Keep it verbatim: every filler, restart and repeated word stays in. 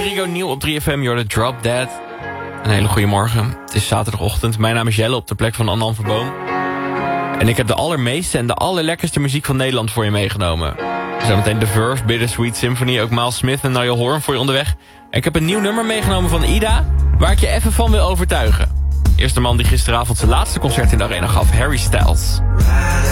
Rodrigo, nieuw op drie F M, you're the Drop Dead. Een hele goede morgen. Het is zaterdagochtend. Mijn naam is Jelle, op de plek van Annan Verboom. En ik heb de allermeeste en de allerlekkerste muziek van Nederland voor je meegenomen. Zometeen The Verve, Bittersweet Symphony, ook Miles Smith en Niall Horan voor je onderweg. En ik heb een nieuw nummer meegenomen van Ida, waar ik je even van wil overtuigen. Eerst de man die gisteravond zijn laatste concert in de arena gaf, Harry Styles.